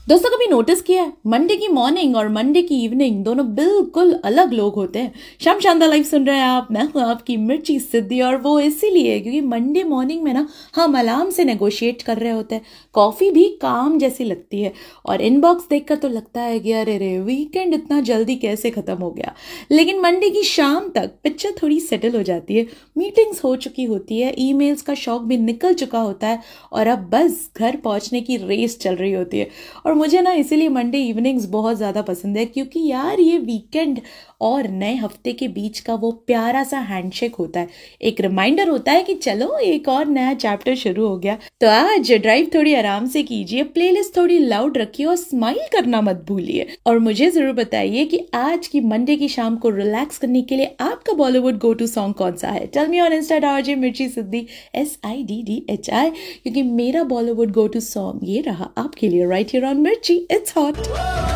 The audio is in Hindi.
दोस्तों कभी नोटिस किया है मंडे की मॉर्निंग और मंडे की इवनिंग दोनों बिल्कुल अलग लोग होते हैं। शाम शानदार लाइफ सुन रहे हैं आप, मैं हूं आपकी मिर्ची सिद्धि। और वो इसीलिए क्योंकि मंडे मॉर्निंग में ना हम अलार्म से नेगोशिएट कर रहे होते हैं। कॉफी भी काम जैसी लगती है और इनबॉक्स देखकर तो लगता है कि अरे रे वीकेंड इतना जल्दी कैसे खत्म हो गया। लेकिन मंडे की शाम तक पिक्चर थोड़ी सेटल हो जाती है, मीटिंग्स हो चुकी होती है, ईमेल्स का शौक भी निकल चुका होता है और अब बस घर पहुंचने की रेस चल रही होती है। और मुझे ना इसीलिए मंडे इवनिंग्स बहुत ज़्यादा पसंद है, क्योंकि यार ये वीकेंड और नए हफ्ते के बीच का वो प्यारा सा हैंडशेक होता है, एक रिमाइंडर होता है कि चलो एक और नया चैप्टर शुरू हो गया। तो आज ड्राइव थोड़ी आराम से कीजिए, प्लेलिस्ट थोड़ी लाउड रखिए और स्माइल करना मत भूलिए। और मुझे जरूर बताइए कि आज की मंडे की शाम को रिलैक्स करने के लिए आपका बॉलीवुड गो टू सॉन्ग कौन सा है। Tell me on Insta RJ मिर्ची सिद्धि SIDDHI, क्योंकि मेरा बॉलीवुड गो टू सॉन्ग ये रहा आपके लिए राइट हियर ऑन मिर्ची। It's hot.